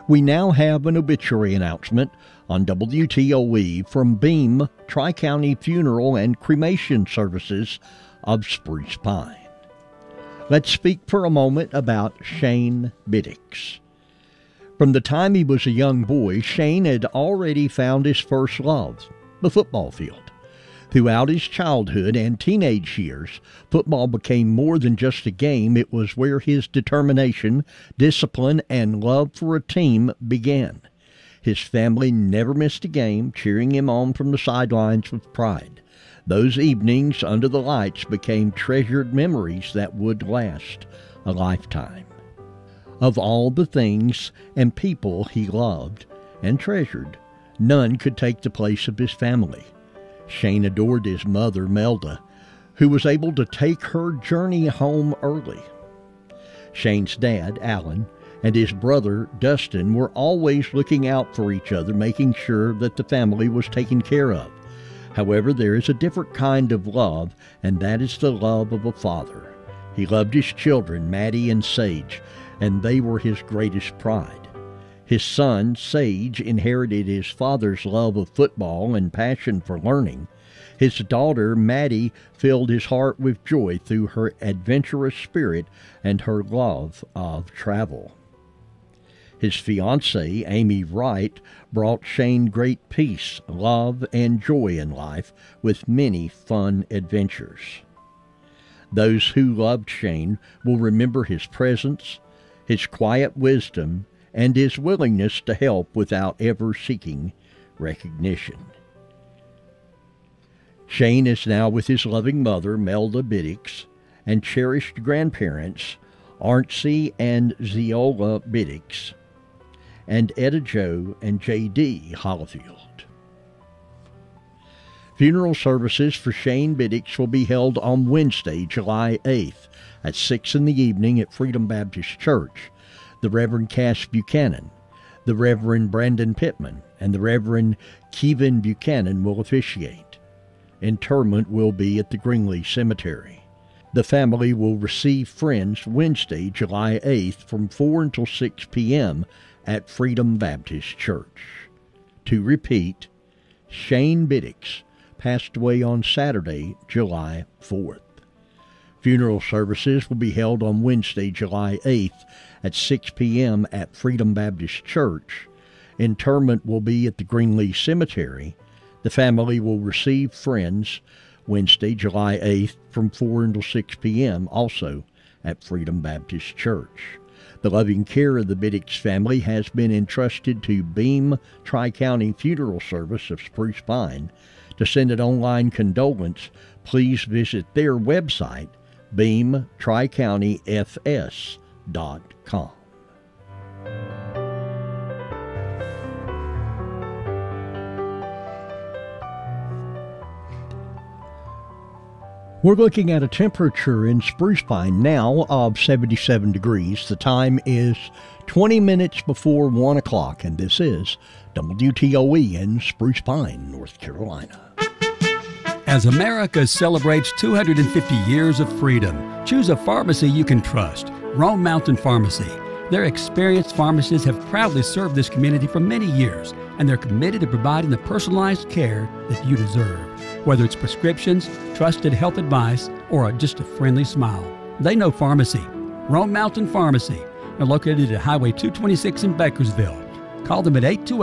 We now have an obituary announcement on WTOE from Beam Tri-County Funeral and Cremation Services of Spruce Pine. Let's speak for a moment about Shane Biddix. From the time he was a young boy, Shane had already found his first love, the football field. Throughout his childhood and teenage years, football became more than just a game. It was where his determination, discipline, and love for a team began. His family never missed a game, cheering him on from the sidelines with pride. Those evenings under the lights became treasured memories that would last a lifetime. Of all the things and people he loved and treasured, none could take the place of his family. Shane adored his mother, Melda, who was able to take her journey home early. Shane's dad, Alan, and his brother, Dustin, were always looking out for each other, making sure that the family was taken care of. However, there is a different kind of love, and that is the love of a father. He loved his children, Maddie and Sage, and they were his greatest pride. His son, Sage, inherited his father's love of football and passion for learning. His daughter, Maddie, filled his heart with joy through her adventurous spirit and her love of travel. His fiancée, Amy Wright, brought Shane great peace, love, and joy in life with many fun adventures. Those who loved Shane will remember his presence, his quiet wisdom, and his willingness to help without ever seeking recognition. Shane is now with his loving mother, Melda Biddix, and cherished grandparents, Arntsy and Zeola Biddix, and Etta Jo and J.D. Hollifield. Funeral services for Shane Biddix will be held on Wednesday, July 8th at 6 in the evening at Freedom Baptist Church. The Reverend Cass Buchanan, the Reverend Brandon Pittman, and the Reverend Kevin Buchanan will officiate. Interment will be at the Gringley Cemetery. The family will receive friends Wednesday, July 8th from 4 until 6 p.m. at Freedom Baptist Church. To repeat, Shane Biddix passed away on Saturday, July 4th. Funeral services will be held on Wednesday, July 8th at 6 p.m. at Freedom Baptist Church. Interment will be at the Gringley Cemetery. The family will receive friends Wednesday, July 8th from 4 until 6 p.m. also at Freedom Baptist Church. The loving care of the Biddix family has been entrusted to Beam Tri-County Funeral Service of Spruce Pine. To send an online condolence, please visit their website, beamtricountyfs.com. We're looking at a temperature in Spruce Pine now of 77 degrees. The time is 20 minutes before 1 o'clock, and this is WTOE in Spruce Pine, North Carolina. As America celebrates 250 years of freedom, choose a pharmacy you can trust, Rome Mountain Pharmacy. Their experienced pharmacists have proudly served this community for many years, and they're committed to providing the personalized care that you deserve. Whether it's prescriptions, trusted health advice, or just a friendly smile, they know pharmacy. Rome Mountain Pharmacy. They're located at Highway 226 in Bakersville. Call them at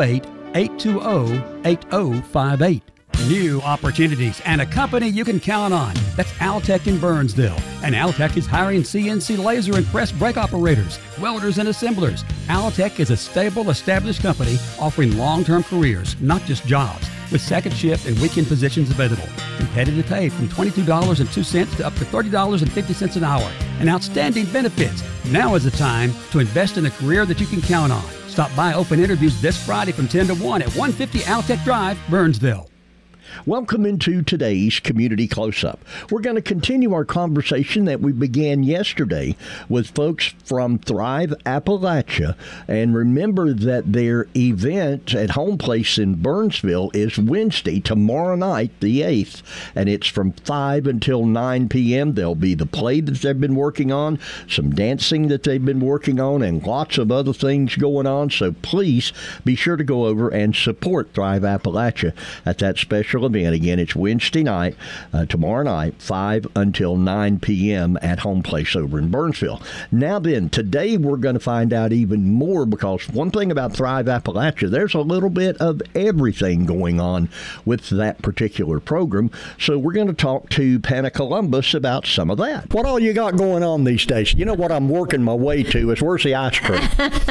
828-820-8058. New opportunities and a company you can count on. That's Altec in Burnsville. And Altec is hiring CNC laser and press brake operators, welders, and assemblers. Altec is a stable, established company offering long-term careers, not just jobs, with second shift and weekend positions available. Competitive pay from $22.02 to up to $30.50 an hour. And outstanding benefits. Now is the time to invest in a career that you can count on. Stop by open interviews this Friday from 10 to 1 at 150 Altec Drive, Burnsville. Welcome into today's Community Close-Up. We're going to continue our conversation that we began yesterday with folks from Thrive Appalachia. And remember that their event at Home Place in Burnsville is Wednesday, tomorrow night, the 8th. And it's from 5 until 9 p.m. There'll be the play that they've been working on, some dancing that they've been working on, and lots of other things going on. So please be sure to go over and support Thrive Appalachia at that special event. Again, it's Wednesday night, tomorrow night, 5 until 9 p.m. at Home Place over in Burnsville. Now then, today we're going to find out even more, because one thing about Thrive Appalachia, there's a little bit of everything going on with that particular program. So we're going to talk to Panna Columbus about some of that. What all you got going on these days? You know what I'm working my way to is, where's the ice cream?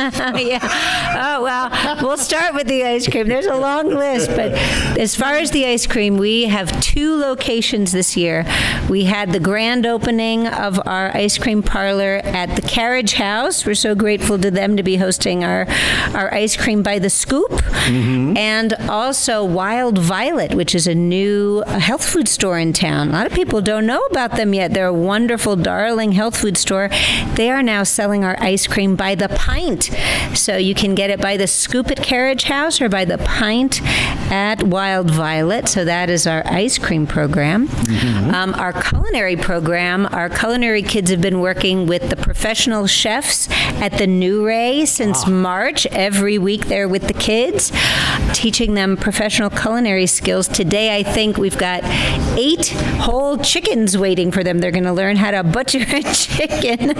Yeah. Oh, well, we'll start with the ice cream. There's a long list, but as far as the ice cream, we have 2 locations this year. We had the grand opening of our ice cream parlor at the Carriage House. We're so grateful to them to be hosting our ice cream by the scoop. Mm-hmm. And also Wild Violet, which is a new health food store in town. A lot of people don't know about them yet. They're a wonderful, darling health food store. They are now selling our ice cream by the pint. So you can get it by the scoop at Carriage House or by the pint at Wild Violet. So that is our ice cream program. Mm-hmm. Our culinary program, our culinary kids have been working with the professional chefs at the New Ray since March. Every week they're with the kids, teaching them professional culinary skills. Today, I think we've got 8 whole chickens waiting for them. They're going to learn how to butcher a chicken.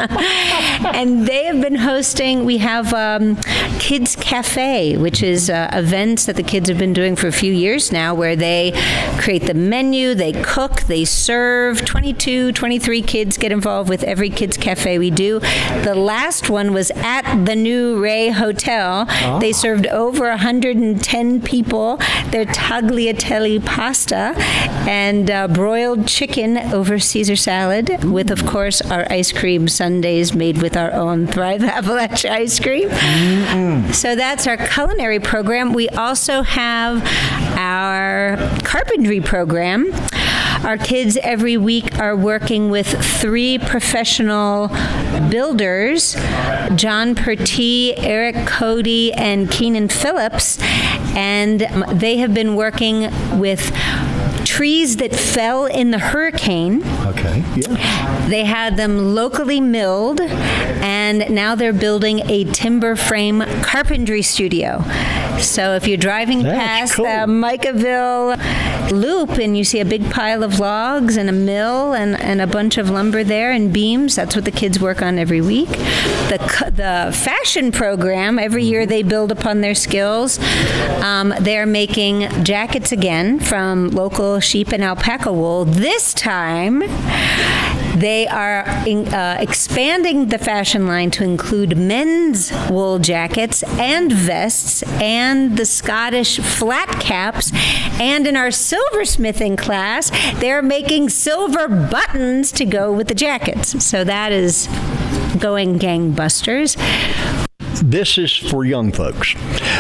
And they have been hosting, we have Kids Cafe, which is events that the kids have been doing for a few years now, where they create the menu, they cook, they serve. 22, 23 kids get involved with every Kids Cafe we do. The last one was at the New Ray Hotel. Oh. They served over 110 people their tagliatelle pasta and broiled chicken over Caesar salad with, of course, our ice cream sundaes made with our own Thrive Appalachia ice cream. Mm-hmm. So that's our culinary program. We also have our carpentry program. Our kids every week are working with 3 professional builders, John Pertee, Eric Cody, and Keenan Phillips, and they have been working with trees that fell in the hurricane. Okay, yeah. They had them locally milled, and now they're building a timber frame carpentry studio. So if you're driving past the Micaville Loop and you see a big pile of logs and a mill and a bunch of lumber there and beams, that's what the kids work on every week. The fashion program, every year they build upon their skills. They're making jackets again from local sheep and alpaca wool. This time, they are expanding the fashion line to include men's wool jackets and vests and the Scottish flat caps. And in our silversmithing class, they're making silver buttons to go with the jackets. So that is going gangbusters. This is for young folks,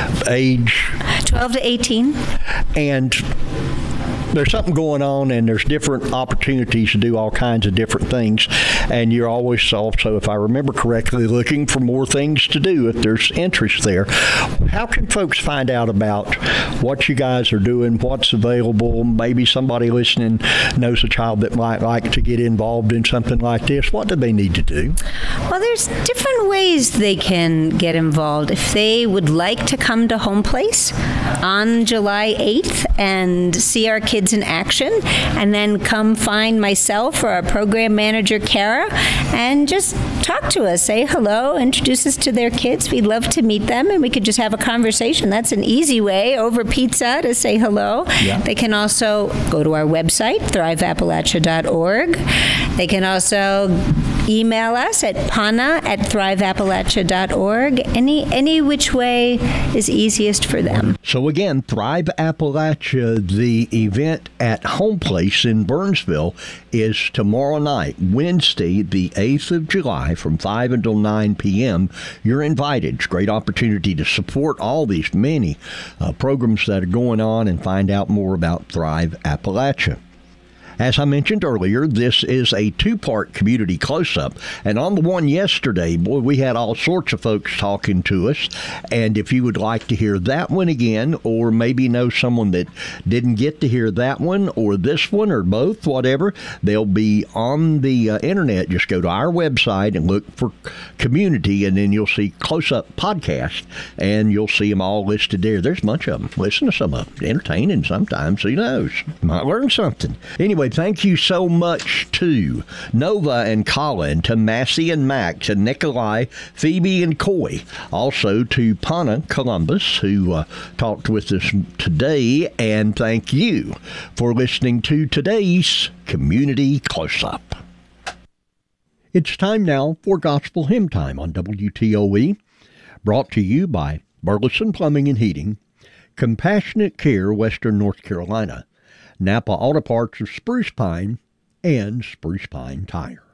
age 12 to 18. And there's something going on, and there's different opportunities to do all kinds of different things, and you're always also, if I remember correctly, looking for more things to do if there's interest there. How can folks find out about what you guys are doing, what's available? Maybe somebody listening knows a child that might like to get involved in something like this. What do they need to do? Well, there's different ways they can get involved. If they would like to come to Home Place on July 8th and see our kids in action, and then come find myself or our program manager, Kara, and just talk to us, say hello, introduce us to their kids. We'd love to meet them, and we could just have a conversation. That's an easy way over pizza to say hello. Yeah. They can also go to our website, thriveappalachia.org. They can also email us at pana@thriveappalachia.org. Any which way is easiest for them. So again, Thrive Appalachia, the event at Home Place in Burnsville is tomorrow night, Wednesday, the 8th of July, from 5 until 9 p.m. You're invited. It's a great opportunity to support all these many programs that are going on and find out more about Thrive Appalachia. As I mentioned earlier, this is a two-part community close-up. And on the one yesterday, boy, we had all sorts of folks talking to us. And if you would like to hear that one again, or maybe know someone that didn't get to hear that one, or this one, or both, whatever, they'll be on the internet. Just go to our website and look for community, and then you'll see Close-Up Podcast, and you'll see them all listed there. There's a bunch of them. Listen to some of them. Entertaining sometimes, who knows? Might learn something. Anyway, thank you so much to Nova and Colin, to Massey and Mac, to Nikolai, Phoebe and Coy, also to Pana Columbus, who talked with us today, and thank you for listening to today's Community Close-Up. It's time now for Gospel Hymn Time on WTOE, brought to you by Burleson Plumbing and Heating, Compassionate Care, Western North Carolina, Napa Auto Parts of Spruce Pine, and Spruce Pine Tire.